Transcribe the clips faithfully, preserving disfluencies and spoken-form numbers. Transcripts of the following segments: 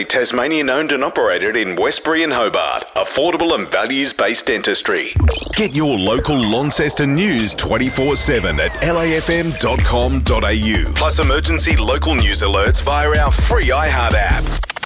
Tasmanian owned and operated in Westbury and Hobart. Affordable and values-based dentistry. Get your local Launceston news twenty-four seven at L A F M dot com dot A U. Plus emergency local news alerts via our free iHeart app.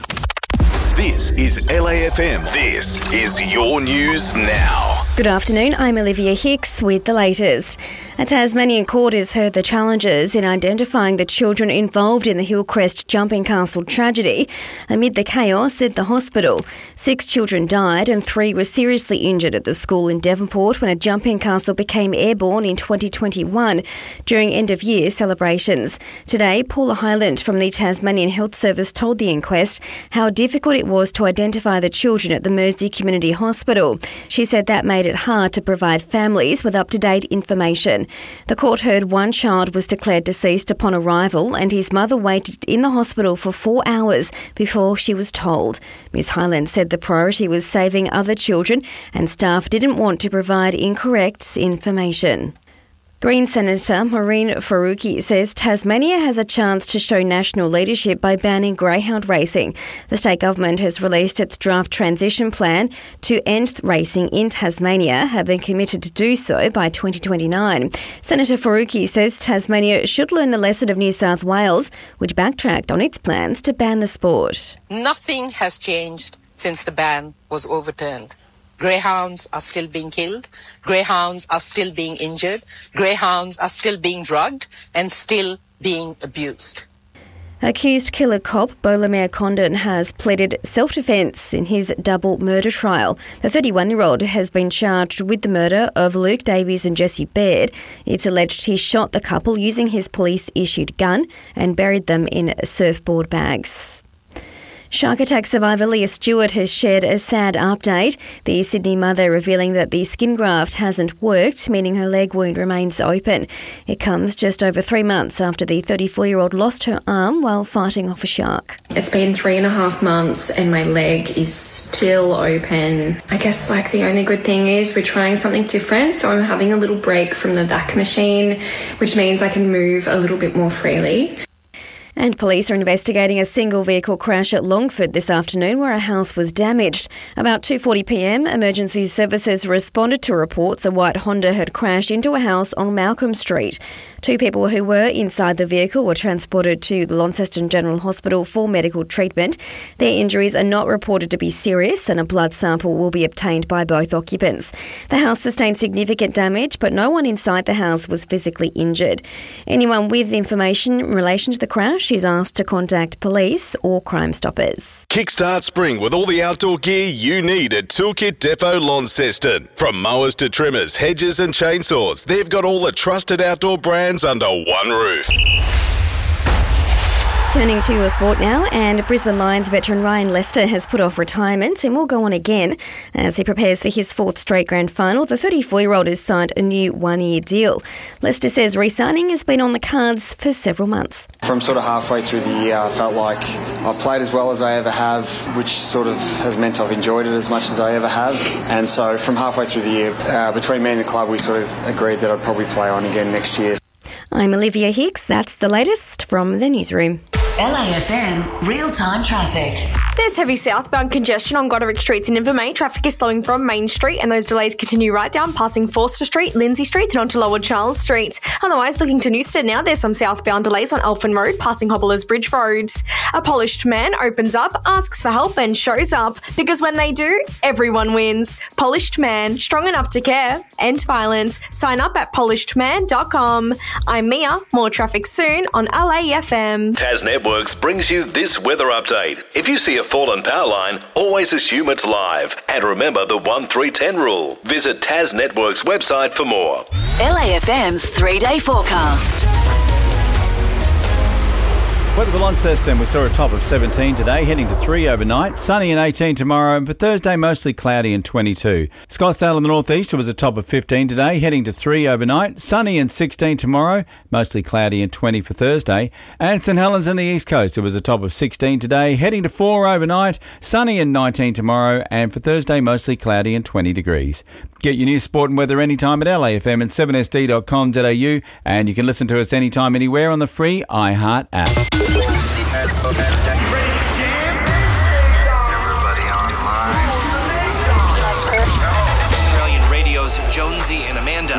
This is L A F M. This is your news now. Good afternoon, I'm Olivia Hicks with the latest. A Tasmanian court has heard the challenges in identifying the children involved in the Hillcrest Jumping Castle tragedy amid the chaos at the hospital. Six children died and three were seriously injured at the school in Devonport when a jumping castle became airborne in twenty twenty-one during end-of-year celebrations. Today, Paula Hyland from the Tasmanian Health Service told the inquest how difficult it was to identify the children at the Mersey Community Hospital. She said that made it hard to provide families with up-to-date information. The court heard one child was declared deceased upon arrival and his mother waited in the hospital for four hours before she was told. Miz Hyland said the priority was saving other children and staff didn't want to provide incorrect information. Green Senator Mehreen Faruqi says Tasmania has a chance to show national leadership by banning greyhound racing. The state government has released its draft transition plan to end racing in Tasmania, having committed to do so by twenty twenty-nine. Senator Faruqi says Tasmania should learn the lesson of New South Wales, which backtracked on its plans to ban the sport. Nothing has changed since the ban was overturned. Greyhounds are still being killed, greyhounds are still being injured, greyhounds are still being drugged and still being abused. Accused killer cop Bolamir Condon has pleaded self-defence in his double murder trial. The thirty-one-year-old has been charged with the murder of Luke Davies and Jesse Baird. It's alleged he shot the couple using his police-issued gun and buried them in surfboard bags. Shark attack survivor Leah Stewart has shared a sad update. The Sydney mother revealing that the skin graft hasn't worked, meaning her leg wound remains open. It comes just over three months after the thirty-four-year-old lost her arm while fighting off a shark. It's been three and a half months and my leg is still open. I guess like the only good thing is we're trying something different, so I'm having a little break from the vac machine, which means I can move a little bit more freely. And police are investigating a single vehicle crash at Longford this afternoon where a house was damaged. About two forty p m, emergency services responded to reports a white Honda had crashed into a house on Malcolm Street. Two people who were inside the vehicle were transported to the Launceston General Hospital for medical treatment. Their injuries are not reported to be serious and a blood sample will be obtained by both occupants. The house sustained significant damage, but no one inside the house was physically injured. Anyone with information in relation to the crash is asked to contact police or Crime Stoppers. Kickstart spring with all the outdoor gear you need at Toolkit Depot Launceston. From mowers to trimmers, hedges and chainsaws, they've got all the trusted outdoor brands under one roof. Turning to your sport now, and Brisbane Lions veteran Ryan Lester has put off retirement and will go on again as he prepares for his fourth straight grand final. The thirty-four-year-old has signed a new one-year deal. Lester says re-signing has been on the cards for several months. From sort of halfway through the year, I felt like I've played as well as I ever have, which sort of has meant I've enjoyed it as much as I ever have. And so from halfway through the year, uh, between me and the club, we sort of agreed that I'd probably play on again next year. I'm Olivia Hicks. That's the latest from the newsroom. L A F M real-time traffic. There's heavy southbound congestion on Goderic Street in Invermain. Traffic is slowing from Main Street and those delays continue right down passing Forster Street, Lindsay Street and onto Lower Charles Street. Otherwise, looking to Newstead now, there's some southbound delays on Elfin Road passing Hobblers Bridge Road. A polished man opens up, asks for help and shows up because when they do, everyone wins. Polished Man, strong enough to care. End violence. Sign up at polishedman dot com. I'm Mia. More traffic soon on L A F M. Tas Networks brings you this weather update. If you see a fallen power line, always assume it's live. And remember the one three ten rule. Visit Tas Networks website for more. L A F M's three-day forecast. Weather for Launceston, we saw a top of seventeen today, heading to three overnight. Sunny and eighteen tomorrow, and for Thursday, mostly cloudy and twenty-two. Scottsdale in the northeast, it was a top of fifteen today, heading to three overnight. Sunny and sixteen tomorrow, mostly cloudy and twenty for Thursday. And St Helens in the east coast, it was a top of sixteen today, heading to four overnight. Sunny and nineteen tomorrow, and for Thursday, mostly cloudy and twenty degrees. Get your news, sport and weather anytime at L A F M and seven S D dot com dot A U, and you can listen to us anytime, anywhere on the free iHeart app.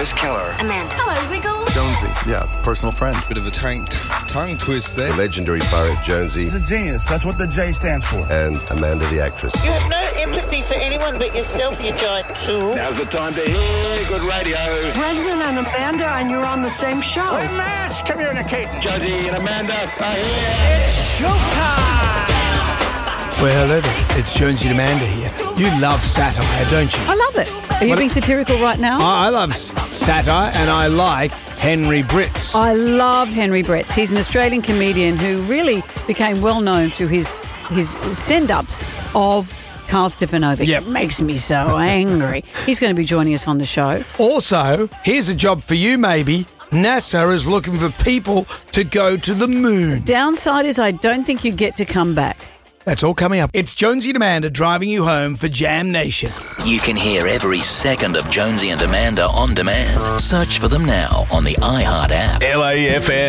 Lois Keller. Amanda. Hello, Wiggles. Jonesy, yeah, personal friend. Bit of a tongue, tongue twist there. The legendary Barrett Jonesy. He's a genius. That's what the J stands for. And Amanda the actress. You have no empathy for anyone but yourself, you giant tool. Now's the time to hear good radio. Brendan and Amanda, and you're on the same show. We're matched. Come here, Kate. Josie and Amanda are here. It's showtime! Well, hello there. It's Jonesy and Amanda here. You love satire, don't you? I love it. Are you what being satirical right now? I, I love s- satire, and I like Henry Britz. I love Henry Britz. He's an Australian comedian who really became well known through his his send-ups of Carl Stefanovic. Yep. It makes me so angry. He's going to be joining us on the show. Also, here's a job for you, maybe. NASA is looking for people to go to the moon. Downside is I don't think you get to come back. That's all coming up. It's Jonesy and Amanda driving you home for Jam Nation. You can hear every second of Jonesy and Amanda on demand. Search for them now on the iHeart app. L A F M.